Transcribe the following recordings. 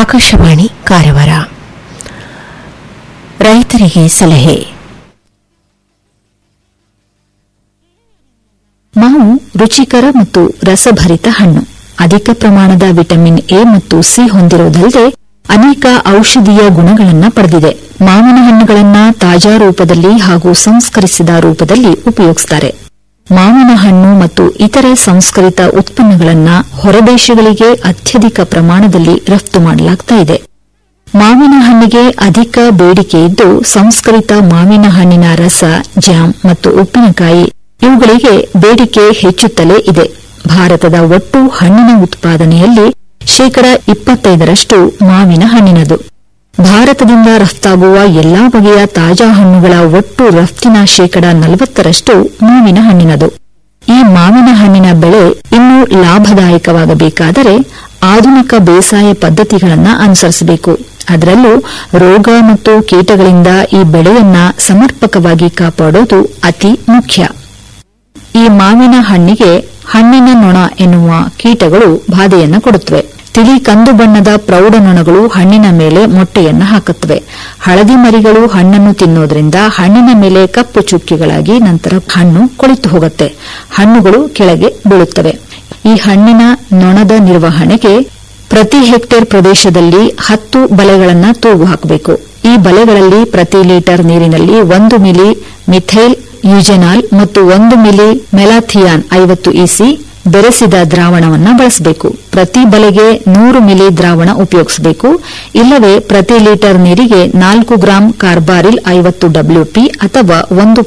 ಆಕಾಶವಾಣಿ ಕಾರವಾರ. ರೈತರಿಗೆ ಸಲಹೆ. ಮಾವು ರುಚಿಕರ ಮತ್ತು ರಸಭರಿತ ಹಣ್ಣು. ಅಧಿಕ ಪ್ರಮಾಣದ ವಿಟಮಿನ್ ಎ ಮತ್ತು ಸಿ ಹೊಂದಿರುವುದಲ್ಲದೆ ಅನೇಕ ಔಷಧೀಯ ಗುಣಗಳನ್ನು ಪಡೆದಿದೆ. ಮಾವಿನ ಹಣ್ಣುಗಳನ್ನು ತಾಜಾ ರೂಪದಲ್ಲಿ ಹಾಗೂ ಸಂಸ್ಕರಿಸಿದ ರೂಪದಲ್ಲಿ ಉಪಯೋಗಿಸುತ್ತಾರೆ. ಮಾವಿನ ಹಣ್ಣು ಮತ್ತು ಇತರೆ ಸಂಸ್ಕರಿತ ಉತ್ಪನ್ನಗಳನ್ನು ಹೊರದೇಶಗಳಿಗೆ ಅತ್ಯಧಿಕ ಪ್ರಮಾಣದಲ್ಲಿ ರಫ್ತು ಮಾಡಲಾಗುತ್ತಿದೆ. ಮಾವಿನ ಹಣ್ಣಿಗೆ ಅಧಿಕ ಬೇಡಿಕೆ ಇದ್ದು, ಸಂಸ್ಕರಿತ ಮಾವಿನ ಹಣ್ಣಿನ ರಸ, ಜಾಮ್ ಮತ್ತು ಉಪ್ಪಿನಕಾಯಿ ಇವುಗಳಿಗೆ ಬೇಡಿಕೆ ಹೆಚ್ಚುತ್ತಲೇ ಇದೆ. ಭಾರತದ ಒಟ್ಟು ಹಣ್ಣಿನ ಉತ್ಪಾದನೆಯಲ್ಲಿ 25% ಮಾವಿನ ಹಣ್ಣಿನದು. ಭಾರತದಿಂದ ರಫ್ತಾಗುವ ಎಲ್ಲಾ ಬಗೆಯ ತಾಜಾ ಹಣ್ಣುಗಳ ಒಟ್ಟು ರಫ್ತಿನ 40% ಮಾವಿನ ಹಣ್ಣಿನದು. ಈ ಮಾವಿನ ಹಣ್ಣಿನ ಬೆಳೆ ಇನ್ನೂ ಲಾಭದಾಯಕವಾಗಬೇಕಾದರೆ ಆಧುನಿಕ ಬೇಸಾಯ ಪದ್ಧತಿಗಳನ್ನು ಅನುಸರಿಸಬೇಕು. ಅದರಲ್ಲೂ ರೋಗ ಮತ್ತು ಕೀಟಗಳಿಂದ ಈ ಬೆಳೆಯನ್ನ ಸಮರ್ಪಕವಾಗಿ ಕಾಪಾಡುವುದು ಅತಿ ಮುಖ್ಯ. ಈ ಮಾವಿನ ಹಣ್ಣಿಗೆ ಹಣ್ಣಿನ ನೊಣ ಎನ್ನುವ ಕೀಟಗಳು ಬಾಧೆಯನ್ನು ಕೊಡುತ್ತವೆ. ತಿಳಿ ಕಂದು ಬಣ್ಣದ ಪ್ರೌಢ ನೊಣಗಳು ಹಣ್ಣಿನ ಮೇಲೆ ಮೊಟ್ಟೆಯನ್ನು ಹಾಕುತ್ತವೆ. ಹಳದಿ ಮರಿಗಳು ಹಣ್ಣನ್ನು ತಿನ್ನೋದ್ರಿಂದ ಹಣ್ಣಿನ ಮೇಲೆ ಕಪ್ಪು ಚುಕ್ಕಿಗಳಾಗಿ ನಂತರ ಹಣ್ಣು ಕೊಳೆತು ಹೋಗುತ್ತೆ. ಹಣ್ಣುಗಳು ಕೆಳಗೆ ಬೀಳುತ್ತವೆ. ಈ ಹಣ್ಣಿನ ನೊಣದ ನಿರ್ವಹಣೆಗೆ ಪ್ರತಿ ಹೆಕ್ಟೇರ್ ಪ್ರದೇಶದಲ್ಲಿ 10 ಬಲೆಗಳನ್ನು ತೂಗು ಹಾಕಬೇಕು. ಈ ಬಲೆಗಳಲ್ಲಿ ಪ್ರತಿ ಲೀಟರ್ ನೀರಿನಲ್ಲಿ 1 ಮಿಲಿ ಮಿಥೈಲ್ ಯುಜೆನಾಲ್ ಮತ್ತು 1 ಮಿಲಿ ಮೆಲಾಥಿಯಾನ್ 50 ಇಸಿ ಬೆರೆಸಿದ ದ್ರಾವಣವನ್ನು ಬಳಸಬೇಕು. ಪ್ರತಿ ಬಲೆಗೆ 100 ಮಿಲಿ ದ್ರಾವಣ ಉಪಯೋಗಿಸಬೇಕು. ಇಲ್ಲವೇ ಪ್ರತಿ ಲೀಟರ್ ನೀರಿಗೆ 4 ಗ್ರಾಂ ಕಾರ್ಬಾರಿಲ್ 50 ಡಬ್ಲ್ಯೂಪಿ ಅಥವಾ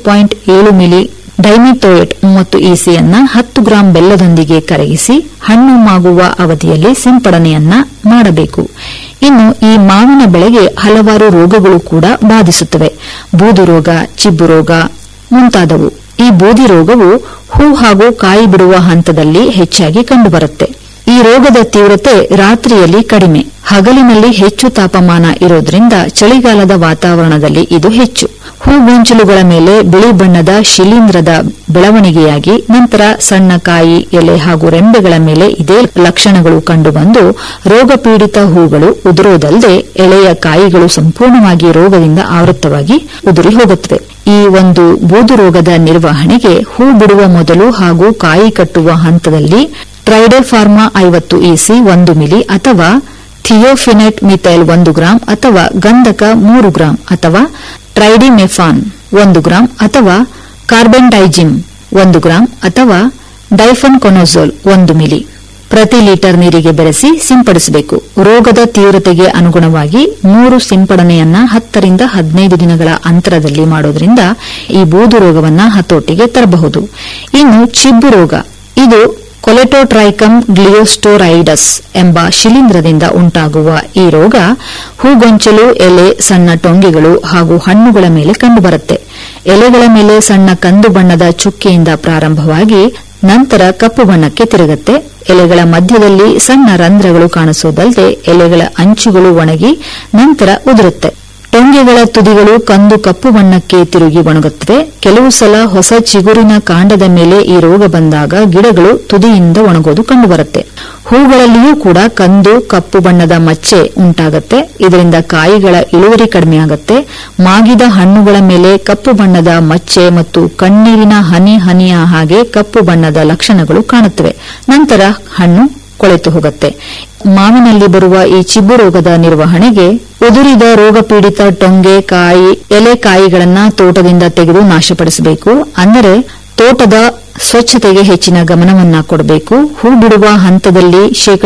1.7 ಮಿಲಿ ಡೈಮಿಥೋಯೇಟ್ 30 ಇಸಿಯನ್ನ 10 ಗ್ರಾಂ ಬೆಲ್ಲದೊಂದಿಗೆ ಕರಗಿಸಿ ಹಣ್ಣು ಮಾಗುವ ಅವಧಿಯಲ್ಲಿ ಸಿಂಪಡಣೆಯನ್ನ ಮಾಡಬೇಕು. ಇನ್ನು ಈ ಮಾವಿನ ಬೆಳೆಗೆ ಹಲವಾರು ರೋಗಗಳು ಕೂಡ ಬಾಧಿಸುತ್ತವೆ. ಬೂದು ರೋಗ, ಚಿಬ್ಬು ರೋಗ ಮುಂತಾದವು. ಈ ಬೂದಿ ರೋಗವು ಹೂ ಹಾಗೂ ಕಾಯಿ ಬಿಡುವ ಹಂತದಲ್ಲಿ ಹೆಚ್ಚಾಗಿ ಕಂಡುಬರುತ್ತೆ. ಈ ರೋಗದ ತೀವ್ರತೆ ರಾತ್ರಿಯಲ್ಲಿ ಕಡಿಮೆ, ಹಗಲಿನಲ್ಲಿ ಹೆಚ್ಚು ತಾಪಮಾನ ಇರೋದ್ರಿಂದ ಚಳಿಗಾಲದ ವಾತಾವರಣದಲ್ಲಿ ಇದು ಹೆಚ್ಚು. ಹೂಗೊಂಚಲುಗಳ ಮೇಲೆ ಬಿಳಿ ಬಣ್ಣದ ಶಿಲೀಂಧ್ರದ ಬೆಳವಣಿಗೆಯಾಗಿ ನಂತರ ಸಣ್ಣ ಕಾಯಿ, ಎಲೆ ಹಾಗೂ ರೆಂಬೆಗಳ ಮೇಲೆ ಇದೇ ಲಕ್ಷಣಗಳು ಕಂಡುಬಂದು ರೋಗಪೀಡಿತ ಹೂಗಳು ಉದುರುವುದಲ್ಲದೆ ಎಳೆಯ ಕಾಯಿಗಳು ಸಂಪೂರ್ಣವಾಗಿ ರೋಗದಿಂದ ಆವೃತವಾಗಿ ಉದುರಿ ಹೋಗುತ್ತವೆ. ಈ ಒಂದು ಬೂದು ರೋಗದ ನಿರ್ವಹಣೆಗೆ ಹೂ ಬಿಡುವ ಮೊದಲು ಹಾಗೂ ಕಾಯಿ ಕಟ್ಟುವ ಹಂತದಲ್ಲಿ ಟ್ರೈಡೋಫಾರ್ಮಾ 50 ಇಸಿ 1 ಮಿಲಿ ಅಥವಾ ಥಿಯೋಫಿನೆಟ್ ಮಿಥೈಲ್ 1 ಗ್ರಾಂ ಅಥವಾ ಗಂಧಕ 3 ಗ್ರಾಂ ಅಥವಾ ಟ್ರೈಡಿಮೆಫಾನ್ 1 ಗ್ರಾಂ ಅಥವಾ ಕಾರ್ಬೆಂಡೈಜಿಮ್ 1 ಗ್ರಾಂ ಅಥವಾ ಡೈಫನ್ಕೊನೊಜೋಲ್ 1 ಮಿಲಿ ಪ್ರತಿ ಲೀಟರ್ ನೀರಿಗೆ ಬೆರೆಸಿ ಸಿಂಪಡಿಸಬೇಕು. ರೋಗದ ತೀವ್ರತೆಗೆ ಅನುಗುಣವಾಗಿ 3 ಸಿಂಪಡಣೆಯನ್ನ 10 ರಿಂದ 15 ದಿನಗಳ ಅಂತರದಲ್ಲಿ ಮಾಡೋದ್ರಿಂದ ಈ ಬೂದು ರೋಗವನ್ನು ಹತೋಟಿಗೆ ತರಬಹುದು. ಇನ್ನು ಚಿಬ್ಬು ರೋಗ, ಇದು ಕೊಲೆಟೋಟ್ರೈಕಮ್ ಗ್ಲಿಯೋಸ್ಟೋರೈಡಸ್ ಎಂಬ ಶಿಲೀಂಧ್ರದಿಂದ ಉಂಟಾಗುವ ಈ ರೋಗ ಹೂಗೊಂಚಲು, ಎಲೆ, ಸಣ್ಣ ಟೊಂಗೆಗಳು ಹಾಗೂ ಹಣ್ಣುಗಳ ಮೇಲೆ ಕಂಡುಬರುತ್ತೆ. ಎಲೆಗಳ ಮೇಲೆ ಸಣ್ಣ ಕಂದು ಬಣ್ಣದ ಚುಕ್ಕೆಯಿಂದ ಪ್ರಾರಂಭವಾಗಿ ನಂತರ ಕಪ್ಪು ಬಣ್ಣಕ್ಕೆ ತಿರುಗುತ್ತೆ. ಎಲೆಗಳ ಮಧ್ಯದಲ್ಲಿ ಸಣ್ಣ ರಂಧ್ರಗಳು ಕಾಣಿಸುವುದಲ್ಲದೆ ಎಲೆಗಳ ಅಂಚುಗಳು ಒಣಗಿ ನಂತರ ಉದುರುತ್ತೆ. ಟೊಂಗೆಗಳ ತುದಿಗಳು ಕಂದು ಕಪ್ಪು ಬಣ್ಣಕ್ಕೆ ತಿರುಗಿ ಒಣಗುತ್ತವೆ. ಕೆಲವು ಸಲ ಹೊಸ ಚಿಗುರಿನ ಕಾಂಡದ ಮೇಲೆ ಈ ರೋಗ ಬಂದಾಗ ಗಿಡಗಳು ತುದಿಯಿಂದ ಒಣಗೋದು ಕಂಡುಬರುತ್ತೆ. ಹೂಗಳಲ್ಲಿಯೂ ಕೂಡ ಕಂದು ಕಪ್ಪು ಬಣ್ಣದ ಮಚ್ಚೆ ಉಂಟಾಗುತ್ತೆ. ಇದರಿಂದ ಕಾಯಿಗಳ ಇಳುವರಿ ಕಡಿಮೆಯಾಗುತ್ತೆ. ಮಾಗಿದ ಹಣ್ಣುಗಳ ಮೇಲೆ ಕಪ್ಪು ಬಣ್ಣದ ಮಚ್ಚೆ ಮತ್ತು ಕಣ್ಣೀರಿನ ಹನಿಯ ಹಾಗೆ ಕಪ್ಪು ಬಣ್ಣದ ಲಕ್ಷಣಗಳು ಕಾಣುತ್ತವೆ. ನಂತರ ಹಣ್ಣು ಕೊಳೆತು ಹೋಗುತ್ತೆ. ಮಾವಿನಲ್ಲಿ ಬರುವ ಈ ಚಿಬ್ಬು ರೋಗದ ನಿರ್ವಹಣೆಗೆ ಉದುರಿದ ರೋಗಪೀಡಿತ ಟೊಂಗೆ, ಕಾಯಿ, ಎಲೆ ಕಾಯಿಗಳನ್ನು ತೋಟದಿಂದ ತೆಗೆದು ನಾಶಪಡಿಸಬೇಕು. ಅಂದರೆ ತೋಟದ ಸ್ವಚ್ಛತೆಗೆ ಹೆಚ್ಚಿನ ಗಮನವನ್ನ ಕೊಡಬೇಕು. ಹೂ ಬಿಡುವ ಹಂತದಲ್ಲಿ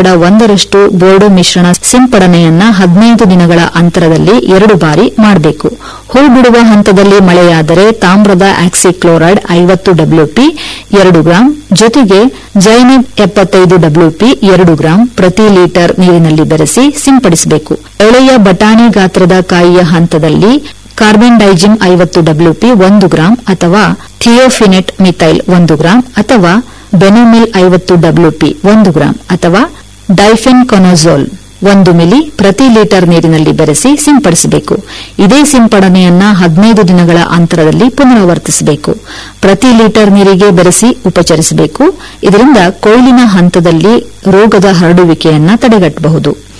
1% ಬೋರ್ಡೋ ಮಿಶ್ರಣ ಸಿಂಪಡಣೆಯನ್ನ 15 ದಿನಗಳ ಅಂತರದಲ್ಲಿ 2 ಬಾರಿ ಮಾಡಬೇಕು. ಹೂ ಬಿಡುವ ಹಂತದಲ್ಲಿ ಮಳೆಯಾದರೆ ತಾಮ್ರದ ಆಕ್ಸಿಕ್ಲೋರೈಡ್ 50 ಡಬ್ಲ್ಯೂಪಿ 2 ಗ್ರಾಂ ಜೊತೆಗೆ ಜೈನಿಬ್ 75 ಡಬ್ಲ್ಯೂಪಿ 2 ಗ್ರಾಂ ಪ್ರತಿ ಲೀಟರ್ ನೀರಿನಲ್ಲಿ ಬೆರೆಸಿ ಸಿಂಪಡಿಸಬೇಕು. ಎಳೆಯ ಬಟಾಣಿ ಗಾತ್ರದ ಕಾಯಿಯ ಹಂತದಲ್ಲಿ ಕಾರ್ಬೆಂಡೈಜಿಮ್ 50 ಡಬ್ಲ್ಯೂಪಿ 1 ಗ್ರಾಂ ಅಥವಾ ಥಿಯೋಫಿನೆಟ್ ಮಿಥೈಲ್ 1 ಗ್ರಾಂ ಅಥವಾ ಬೆನೋಮಿಲ್ 50 ಡಬ್ಲ್ಯೂಪಿ 1 ಗ್ರಾಂ ಅಥವಾ ಡೈಫೆನ್ಕೊನೊಜೋಲ್ 1 ಮಿಲಿ ಪ್ರತಿ ಲೀಟರ್ ನೀರಿನಲ್ಲಿ ಬೆರೆಸಿ ಸಿಂಪಡಿಸಬೇಕು. ಇದೇ ಸಿಂಪಡಣೆಯನ್ನ 15 ದಿನಗಳ ಅಂತರದಲ್ಲಿ ಪುನರಾವರ್ತಿಸಬೇಕು. ಪ್ರತಿ ಲೀಟರ್ ನೀರಿಗೆ ಬೆರೆಸಿ ಉಪಚರಿಸಬೇಕು. ಇದರಿಂದ ಕೊಯ್ಲಿನ ಹಂತದಲ್ಲಿ ರೋಗದ ಹರಡುವಿಕೆಯನ್ನ ತಡೆಗಟ್ಟಬಹುದು.